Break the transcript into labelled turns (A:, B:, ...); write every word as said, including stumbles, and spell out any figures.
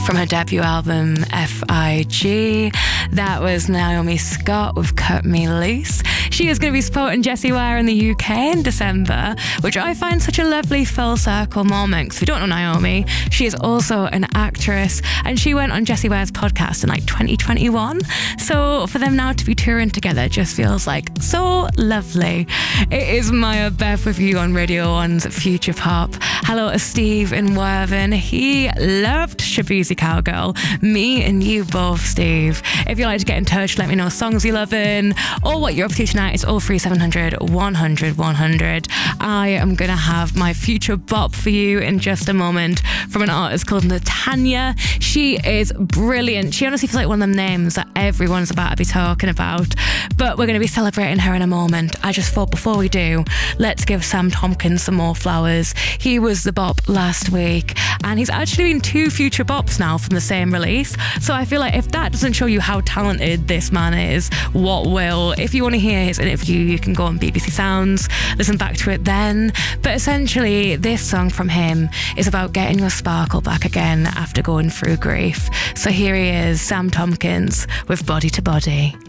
A: from her debut album F I G. That was Naomi Scott with Cut Me Loose. She is going to be supporting Jessie Ware in the U K in December, which I find such a lovely full circle moment. Because if you don't know Naomi, she is also an actress, and she went on Jessie Ware's podcast in like twenty twenty-one. So for them now to be touring together just feels like so lovely. It is Maya Bev with you on Radio one's Future Pop. Hello to Steve in Worthing. He loved Shabuzi Cowgirl. Me and you both, Steve. If you'd like to get in touch, let me know songs you're loving or what you're up to tonight. It's oh three seven hundred, one hundred, one hundred. I am going to have my future bop for you in just a moment from an artist called Natanya. She is brilliant. She honestly feels like one of them names that everyone's about to be talking about, but we're going to be celebrating her in a moment. I just thought before we do, let's give Sam Tompkins some more flowers. He was the bop last week, and he's actually been two future bops now from the same release. So I feel like if that doesn't show you how talented this man is, what will? If you want to hear his interview, you can go on B B C Sounds, listen back to it then. But essentially, this song from him is about getting your sparkle back again after going through grief. So here he is, Sam Tompkins with Body to Body.